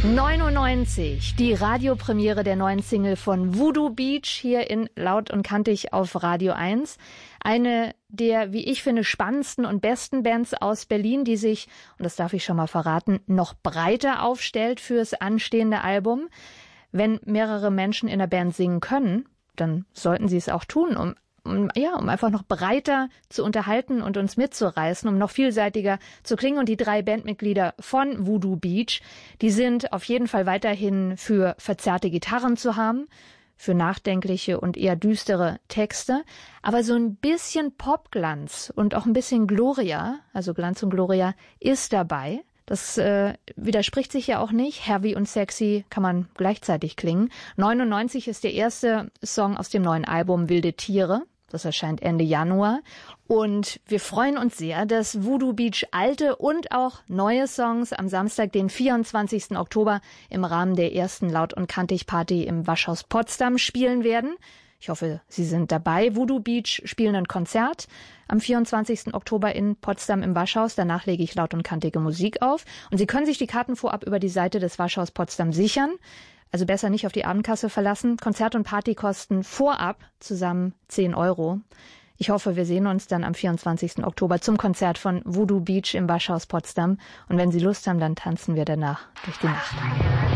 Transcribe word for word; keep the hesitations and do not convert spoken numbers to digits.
neunundneunzig, die Radiopremiere der neuen Single von Voodoo Beach hier in Laut und Kantig auf Radio eins. Eine der, wie ich finde, spannendsten und besten Bands aus Berlin, die sich, und das darf ich schon mal verraten, noch breiter aufstellt fürs anstehende Album. Wenn mehrere Menschen in der Band singen können, dann sollten sie es auch tun, um Um, ja, um einfach noch breiter zu unterhalten und uns mitzureißen, um noch vielseitiger zu klingen. Und die drei Bandmitglieder von Voodoo Beach, die sind auf jeden Fall weiterhin für verzerrte Gitarren zu haben, für nachdenkliche und eher düstere Texte. Aber so ein bisschen Popglanz und auch ein bisschen Gloria, also Glanz und Gloria, ist dabei. Das äh, widerspricht sich ja auch nicht. Heavy und sexy kann man gleichzeitig klingen. neunundneunzig ist der erste Song aus dem neuen Album Wilde Tiere. Das erscheint Ende Januar. Und wir freuen uns sehr, dass Voodoo Beach alte und auch neue Songs am Samstag, den vierundzwanzigsten Oktober, im Rahmen der ersten Laut- und Kantig-Party im Waschhaus Potsdam spielen werden. Ich hoffe, Sie sind dabei. Voodoo Beach spielen ein Konzert am vierundzwanzigsten Oktober in Potsdam im Waschhaus. Danach lege ich laut und kantige Musik auf. Und Sie können sich die Karten vorab über die Seite des Waschhaus Potsdam sichern. Also besser nicht auf die Abendkasse verlassen. Konzert und Party kosten vorab zusammen zehn Euro. Ich hoffe, wir sehen uns dann am vierundzwanzigsten Oktober zum Konzert von Voodoo Beach im Waschhaus Potsdam. Und wenn Sie Lust haben, dann tanzen wir danach durch die Nacht.